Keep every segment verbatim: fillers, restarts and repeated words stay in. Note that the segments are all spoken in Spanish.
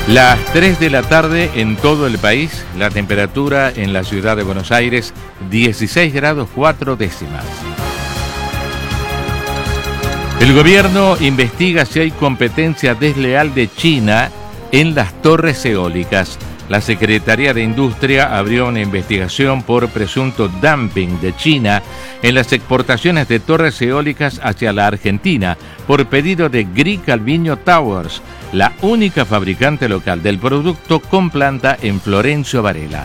Las tres de la tarde en todo el país, la temperatura en la ciudad de Buenos Aires, dieciséis grados cuatro décimas. El gobierno investiga si hay competencia desleal de China en las torres eólicas. La Secretaría de Industria abrió una investigación por presunto dumping de China en las exportaciones de torres eólicas hacia la Argentina por pedido de Gree Calviño Towers, la única fabricante local del producto con planta en Florencio Varela.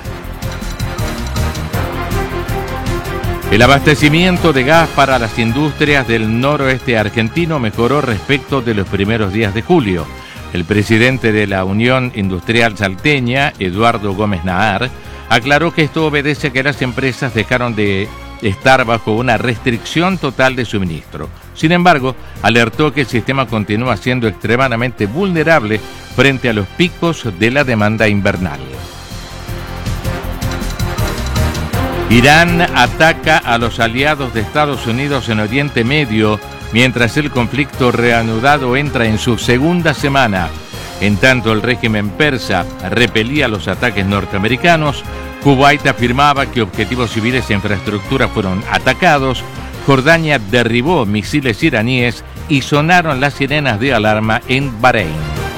El abastecimiento de gas para las industrias del noroeste argentino mejoró respecto de los primeros días de julio. El presidente de la Unión Industrial Salteña, Eduardo Gómez Nahar, aclaró que esto obedece a que las empresas dejaron de estar bajo una restricción total de suministro. Sin embargo, alertó que el sistema continúa siendo extremadamente vulnerable frente a los picos de la demanda invernal. Irán ataca a los aliados de Estados Unidos en Oriente Medio, mientras el conflicto reanudado entra en su segunda semana. En tanto, el régimen persa repelía los ataques norteamericanos, Kuwait afirmaba que objetivos civiles e infraestructura fueron atacados, Jordania derribó misiles iraníes y sonaron las sirenas de alarma en Bahrein.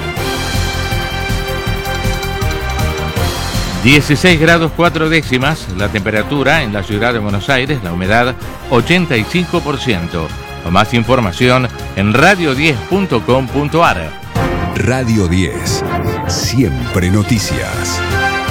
dieciséis grados cuatro décimas, la temperatura en la ciudad de Buenos Aires, la humedad ochenta y cinco por ciento. Más información en radio diez punto com punto ar. Radio diez, siempre noticias.